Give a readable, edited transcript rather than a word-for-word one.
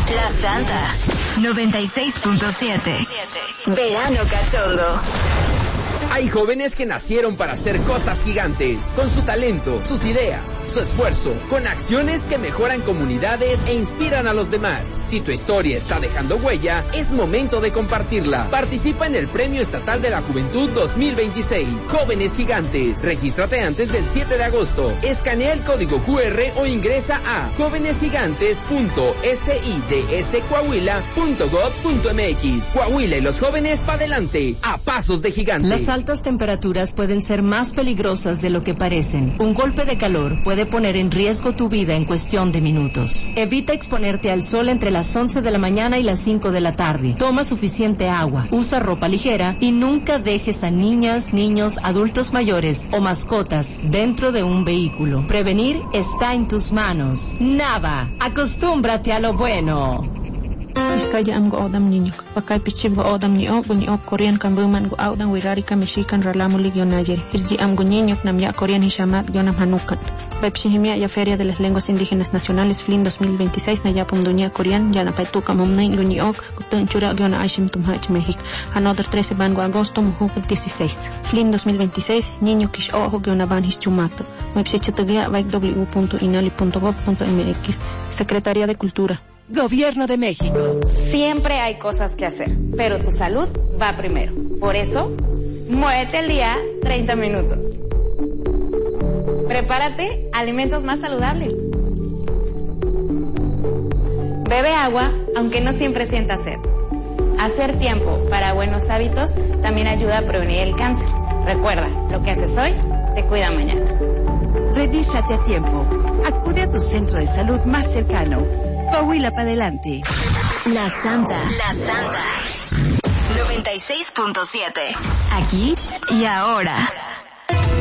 La Santa 96.7. Verano cachondo. Hay jóvenes que nacieron para hacer cosas gigantes, con su talento, sus ideas, su esfuerzo, con acciones que mejoran comunidades e inspiran a los demás. Si tu historia está dejando huella, es momento de compartirla. Participa en el Premio Estatal de la Juventud 2026. Jóvenes Gigantes. Regístrate antes del 7 de agosto. Escanea el código QR o ingresa a jovenesgigantes.sidscoahuila.gov.mx. Coahuila y los jóvenes para adelante, a pasos de gigante. Las altas temperaturas pueden ser más peligrosas de lo que parecen. Un golpe de calor puede poner en riesgo tu vida en cuestión de minutos. Evita exponerte al sol entre las 11 de la mañana y las 5 de la tarde. Toma suficiente agua, usa ropa ligera y nunca dejes a niñas, niños, adultos mayores o mascotas dentro de un vehículo. Prevenir está en tus manos. Nava, acostúmbrate a lo bueno. Iskaya am go odam niño, pakai pichib go odam niño, bunyo Korean kan buman go odam wirari ka Mexican ralamu ligyo nayer. Irji am go niño nam ya Korean hishamat yo nam hanukan. Baipshihimia ya Feria de las Lenguas Indígenas Nacionales FLIN 2026 na ya pundunia Korean ya na paituka momnay niño kutun chura yo na aishim tumhach México. Another 13 van go agosto mujuk 16. FLIN 2026 niño kish ojo yo na van hischumato. Baipshichatugia www.inali.gov.mx. Secretaría de Cultura. Gobierno de México. Siempre hay cosas que hacer, pero tu salud va primero. Por eso, muévete el día 30 minutos. Prepárate alimentos más saludables. Bebe agua, aunque no siempre sientas sed. Hacer tiempo para buenos hábitos también ayuda a prevenir el cáncer. Recuerda, lo que haces hoy te cuida mañana. Revísate a tiempo. Acude a tu centro de salud más cercano. Coahuila para adelante. La Santa 96.7. Aquí y ahora.